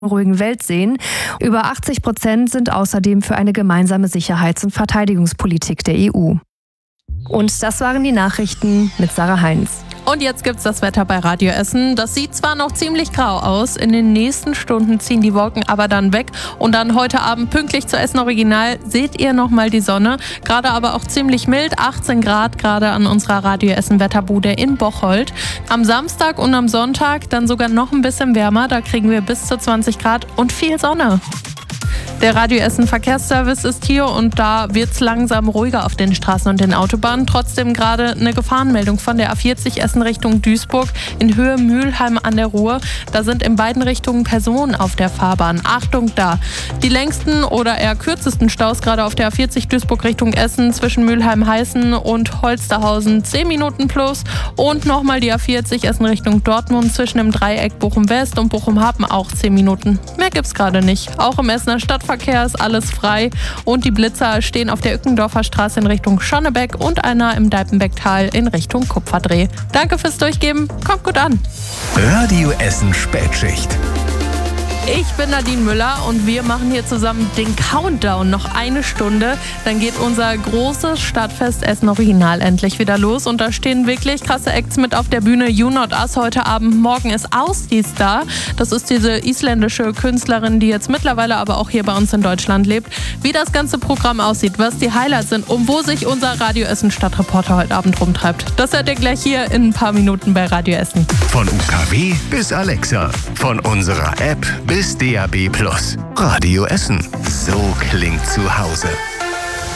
ruhigen Welt sehen. Über 80% sind außerdem für eine gemeinsame Sicherheits- und Verteidigungspolitik der EU. Und das waren die Nachrichten mit Sarah Heinz. Und jetzt gibt's das Wetter bei Radio Essen. Das sieht zwar noch ziemlich grau aus, in den nächsten Stunden ziehen die Wolken aber dann weg. Und dann heute Abend pünktlich zu Essen Original seht ihr nochmal die Sonne. Gerade aber auch ziemlich mild, 18 Grad gerade an unserer Radio Essen Wetterbude in Bocholt. Am Samstag und am Sonntag dann sogar noch ein bisschen wärmer. Da kriegen wir bis zu 20 Grad und viel Sonne. Der Radio Essen Verkehrsservice ist hier und da wird's langsam ruhiger auf den Straßen und den Autobahnen. Trotzdem gerade eine Gefahrenmeldung von der A40 Essen Richtung Duisburg in Höhe Mülheim an der Ruhr. Da sind in beiden Richtungen Personen auf der Fahrbahn. Achtung da! Die längsten oder eher kürzesten Staus gerade auf der A40 Duisburg Richtung Essen zwischen Mülheim-Heißen und Holsterhausen 10 Minuten plus. Und nochmal die A40 Essen Richtung Dortmund zwischen dem Dreieck Bochum-West und Bochum-Hafen auch 10 Minuten. Mehr gibt's gerade nicht. Auch im Essener Stadtverkehr ist alles frei und die Blitzer stehen auf der Ückendorfer Straße in Richtung Schonnebeck und einer im Deipenbecktal in Richtung Kupferdreh. Danke fürs Durchgeben, kommt gut an. Radio Essen Spätschicht. Ich bin Nadine Müller und wir machen hier zusammen den Countdown. Noch eine Stunde, dann geht unser großes Stadtfest Essen Original endlich wieder los. Und da stehen wirklich krasse Acts mit auf der Bühne. You Not Us heute Abend, morgen ist Ausdis da. Das ist diese isländische Künstlerin, die jetzt mittlerweile aber auch hier bei uns in Deutschland lebt. Wie das ganze Programm aussieht, was die Highlights sind und wo sich unser Radio Essen Stadtreporter heute Abend rumtreibt. Das hört ihr gleich hier in ein paar Minuten bei Radio Essen. Von UKW bis Alexa, von unserer App bis DAB+. Radio Essen. So klingt zu Hause.